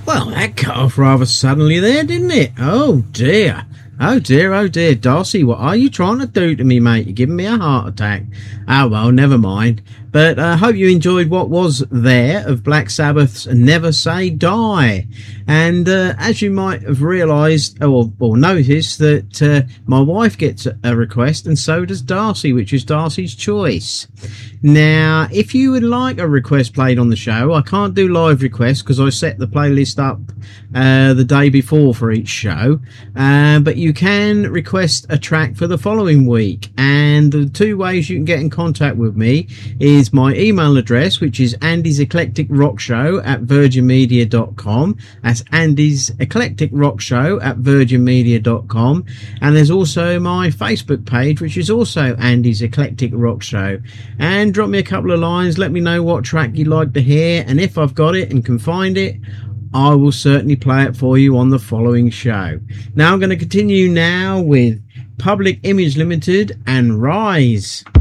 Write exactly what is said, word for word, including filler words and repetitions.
Well, that cut off rather suddenly there, didn't it? Oh dear. Oh dear, oh dear. Darcy, what are you trying to do to me, mate? You're giving me a heart attack. Oh well, never mind. But I uh, hope you enjoyed what was there of Black Sabbath's Never Say Die. And uh, as you might have realised or, or noticed, that uh, my wife gets a request, and so does Darcy, which is Darcy's choice. Now, if you would like a request played on the show, I can't do live requests because I set the playlist up uh, the day before for each show. Uh, but you can request a track for the following week. And the two ways you can get in contact with me is my email address, which is Andy's Eclectic Rock Show at virgin media dot com. That's Andy's Eclectic Rock Show at virgin media dot com. And there's also my Facebook page, which is also Andy's Eclectic Rock Show. And drop me a couple of lines, let me know what track you'd like to hear, and if I've got it and can find it, I will certainly play it for you on the following show. Now I'm going to continue now with Public Image Limited and Rise.